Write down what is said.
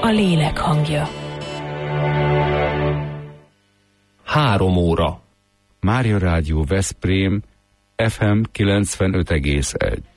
a lélek hangja. 3 óra. Mária Rádió Veszprém, FM 95,1.